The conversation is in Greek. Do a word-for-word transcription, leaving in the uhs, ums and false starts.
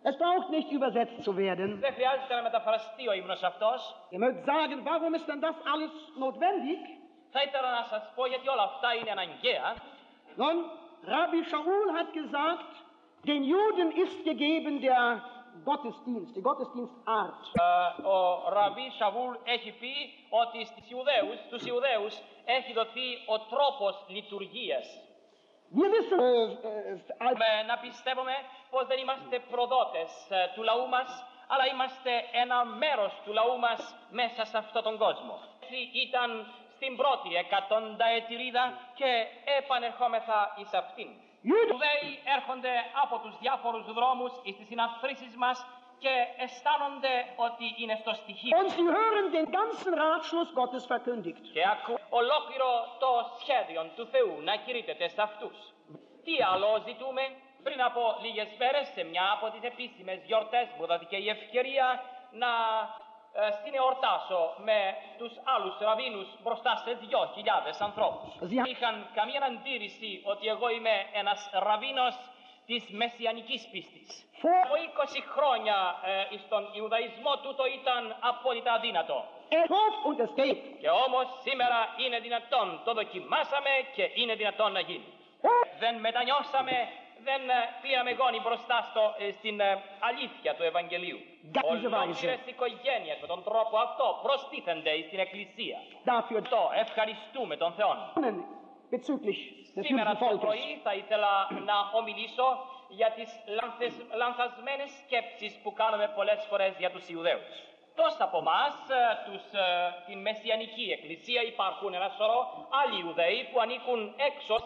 Es braucht nicht übersetzt zu werden. Δεν χρειάζεται να μεταφραστεί ο ύμνος αυτός. Ihr mögt sagen, warum ist denn das alles notwendig? Θα ήθελα να σας πω γιατί όλα αυτά είναι αναγκαία. Nun, Rabbi Shaul hat gesagt, den Juden ist gegeben der Gottesdienst, die Gottesdienstart. Uh, ο Ραβί Σαβούλ έχει πει ότι στους Ιουδαίους, στους Ιουδαίους έχει δοθεί ο τρόπος λειτουργίας. Wir wissen, äh, äh, Με, να πιστεύουμε πως δεν είμαστε προδότες ε, του λαού μας, αλλά είμαστε ένα μέρος του λαού μας μέσα σε αυτόν τον κόσμο. Ήταν στην πρώτη εκατονταετηρίδα και επανερχόμεθα εις αυτήν. Οι Ιουδαίοι έρχονται από τους διάφορους δρόμους στις συναθρήσεις μας και αισθάνονται ότι είναι στο στοιχείο. Und sie hören den ganzen Ratschluss Gottes verkündigt. Και ακούν ολόκληρο το σχέδιο του Θεού να κηρύττεται σε αυτούς. Τι άλλο ζητούμε? Πριν από λίγες μέρες, σε μια από τις επίσημες γιορτές, μου δόθηκε η ευκαιρία να ε, συνεορτάσω με τους άλλους ραβίνους μπροστά σε δύο χιλιάδες ανθρώπους. Sie... Είχαν καμία αντίρρηση ότι εγώ είμαι ένας ραβίνος της μεσιανικής πίστης. Από είκοσι χρόνια ε, στον Ιουδαϊσμό τούτο ήταν απόλυτα αδύνατο. Und es geht. Και όμως σήμερα είναι δυνατόν, το δοκιμάσαμε και είναι δυνατόν να γίνει. Δεν μετανιώσαμε, δεν κλείναμε γόνοι μπροστά στο, στην αλήθεια του Ευαγγελίου. Ολόκληρες οικογένειες με τον τρόπο αυτό προστίθενται στην Εκκλησία. Το ευχαριστούμε τον Θεό. Σήμερα το πρωί θα ήθελα να ομιλήσω για τις λανθασμένες σκέψεις που κάνουμε πολλές φορές για τους Ιουδαίους. Τόσα από εμάς, την Μεσιανική Εκκλησία, υπάρχουν ένα σωρό άλλοι Ιουδαίοι που ανήκουν έξω